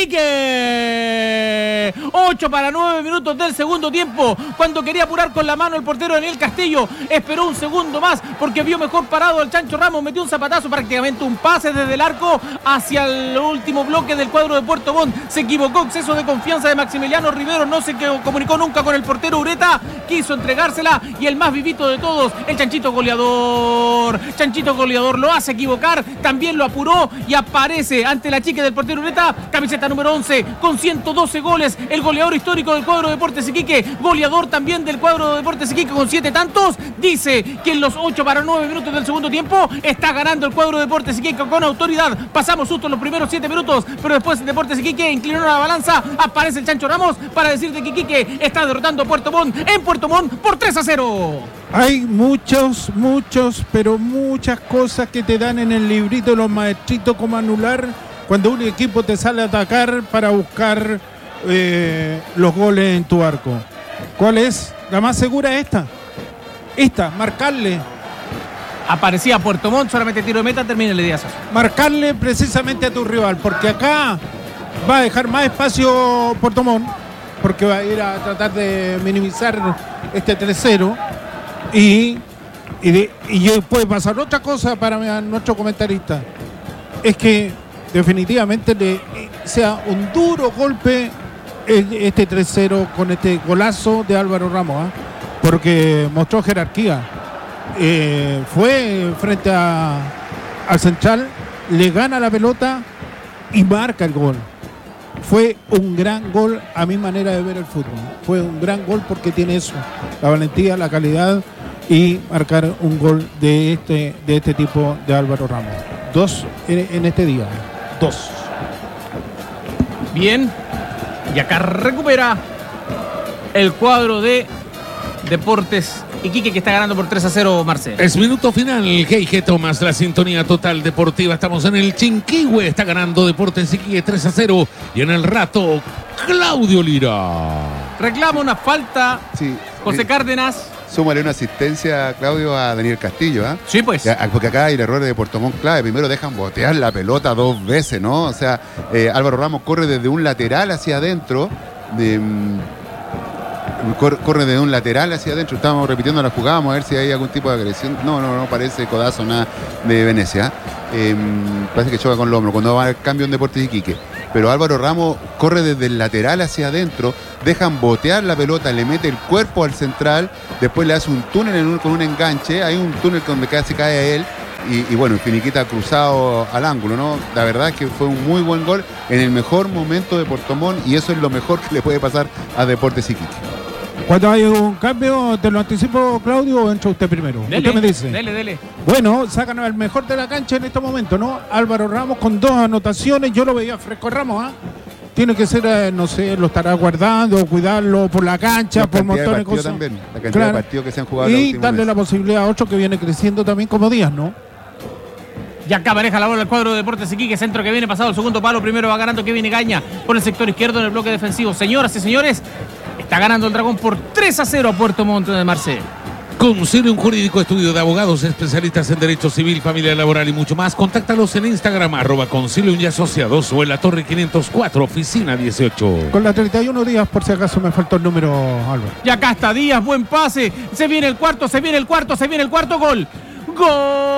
Iquique. 8 para 9 minutos del segundo tiempo. Cuando quería apurar con la mano el portero Daniel Castillo, esperó un segundo más porque vio mejor parado al Chancho Ramos. Metió un zapatazo, prácticamente un pase desde el arco hacia el último bloque del cuadro de Puerto Montt. Se equivocó, exceso de confianza de Maximiliano Rivero. No se comunicó nunca con el portero Ureta. Quiso entregársela y el más vivito de todos, el Chanchito Goleador. Chanchito Goleador lo hace equivocar, también lo apuró y aparece ante la chica del portero Ureta, camiseta número 11 con 112 goles, el goleador histórico del cuadro de Deportes Iquique, goleador también del cuadro de Deportes Iquique con 7 tantos. Dice que en los 8 para 9 minutos del segundo tiempo está ganando el cuadro de Deportes Iquique con autoridad. Pasamos justo los primeros 7 minutos, pero después Deportes Iquique inclinó la balanza. Aparece el Chancho Ramos para decirte que Iquique está derrotando a Puerto Montt en Puerto Montt por 3-0. Hay muchas cosas que te dan en el librito de los maestritos como anular cuando un equipo te sale a atacar para buscar los goles en tu arco. ¿Cuál es? La más segura es esta, marcarle. Aparecía Puerto Montt, solamente tiro de meta, termina el Díaz. Marcarle precisamente a tu rival, porque acá va a dejar más espacio Puerto Montt, porque va a ir a tratar de minimizar este 3-0. Y puede pasar otra cosa para nuestro comentarista. Es que definitivamente sea un duro golpe este 3-0 con este golazo de Álvaro Ramos, porque mostró jerarquía. Fue frente al Central, le gana la pelota y marca el gol. Fue un gran gol a mi manera de ver el fútbol. Fue un gran gol porque tiene eso, la valentía, la calidad y marcar un gol de este tipo de Álvaro Ramos. 2 en este día. 2. Bien. Y acá recupera el cuadro de Deportes Iquique, que está ganando por 3-0, Marcelo. Es minuto final, G&G Thomas, la sintonía total deportiva. Estamos en el Chinquihue, está ganando Deportes Iquique 3-0. Y en el rato, Claudio Lira. Reclama una falta, sí, José Cárdenas. Súmale una asistencia, Claudio, a Daniel Castillo, ¿eh? Sí, pues. Porque acá hay errores de Puerto Montt clave. Primero dejan botear la pelota 2 veces, ¿no? O sea, Álvaro Ramos corre desde un lateral hacia adentro. Corre de un lateral hacia adentro. Estábamos repitiendo la jugada, vamos a ver si hay algún tipo de agresión. No parece codazo nada de Venecia. Parece que choca con el hombro cuando va al cambio en Deportes Iquique. Pero Álvaro Ramos corre desde el lateral hacia adentro, dejan botear la pelota, le mete el cuerpo al central, después le hace un túnel con un enganche, hay un túnel donde casi cae a él. Y bueno, el finiquita cruzado al ángulo, ¿no? La verdad es que fue un muy buen gol en el mejor momento de Puerto Montt y eso es lo mejor que le puede pasar a Deportes Iquique. Cuando hay un cambio, te lo anticipo, Claudio, o entra usted primero. Dele, usted me dice. Dele. Bueno, sacan al mejor de la cancha en este momento, ¿no? Álvaro Ramos con 2 anotaciones. Yo lo veía fresco Ramos, Tiene que ser, no sé, lo estará guardando, cuidarlo por la cancha, por montones de cosas. También, la cantidad de partidos que se han jugado. Y darle la posibilidad a otro que viene creciendo también como Díaz, ¿no? Y acá pareja la bola el cuadro de Deportes Iquique, centro que viene pasado el segundo palo, primero va ganando Kevin Egaña por el sector izquierdo en el bloque defensivo. Señoras y señores, está ganando el Dragón por 3-0 a Puerto Montt de Marcelo. Concilium Jurídico, estudio de abogados, especialistas en derecho civil, familia laboral y mucho más. Contáctalos en Instagram, @Concilium y Asociados, o en la Torre 504, oficina 18. Con la 31 días, por si acaso me faltó el número, Álvaro. Y acá está Díaz, buen pase. Se viene el cuarto, gol. ¡Gol!